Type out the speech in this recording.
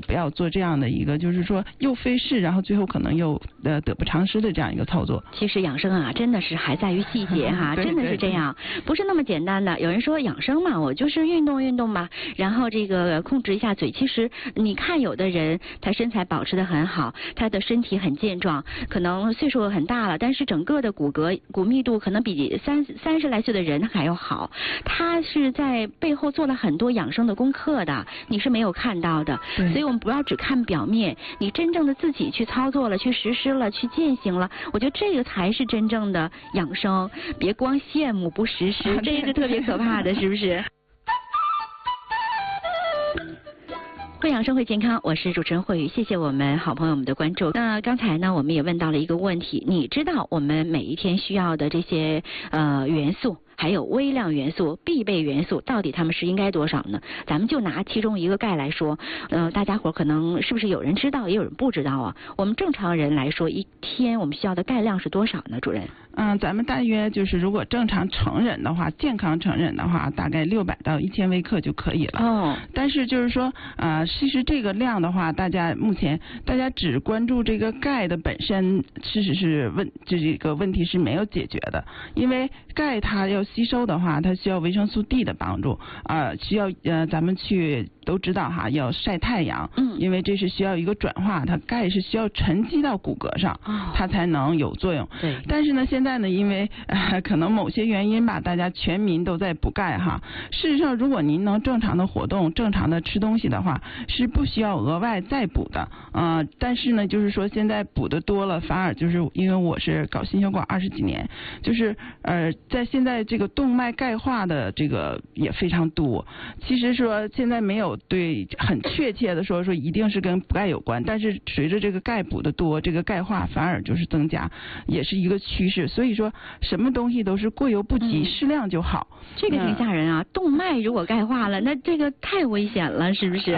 不要做这样的一个就是说又费事，然后最后可能又得不偿失的这样一个操作。 其实养生啊，真的是还在于细节哈，真的是这样，不是那么简单的。有人说养生嘛，我就是运动运动吧，然后这个控制一下嘴。其实你看有的人他身材保持得很好，他的身体很健壮，可能岁数很大了，但是整个的骨密度可能比30来岁的人还要好，他是在背后做了很多养生的功课的，你是没有看到的。所以我们不要只看表面，你真正的自己去操作了，去实施了，去践行了，我觉得这个才是真正的养生，别光羡慕不实施，这是特别可怕的，是不是？会养生会健康，我是主持人慧宇，谢谢我们好朋友们的关注。那刚才呢，我们也问到了一个问题，你知道我们每一天需要的这些元素，还有微量元素、必备元素，到底它们是应该多少呢？咱们就拿其中一个钙来说，大家伙可能是不是有人知道，也有人不知道啊？我们正常人来说，一天我们需要的钙量是多少呢？主任？ 咱们大约就是如果正常成人的话，健康成人的话，大概600到1000微克就可以了。哦。但是就是说，其实这个量的话，目前大家只关注这个钙的本身，事实是这个问题是没有解决的，因为钙它要吸收的话，它需要维生素 D 的帮助，需要咱们都知道哈，要晒太阳，因为这是需要一个转化，它钙是需要沉积到骨骼上，它才能有作用。对。但是呢，现在呢，因为可能某些原因吧，大家全民都在补钙哈。事实上，如果您能正常的活动、正常的吃东西的话，是不需要额外再补的。但是呢，就是说现在补的多了，反而就是因为我是搞心血管20几年，就是在现在这个动脉钙化的这个也非常多。其实说现在没有对很确切的说一定是跟补钙有关，但是随着这个钙补的多，这个钙化反而就是增加，也是一个趋势。所以说什么东西都是过犹不及，适量就好。 这个挺吓人啊！动脉如果钙化了，那这个太危险了，是不是？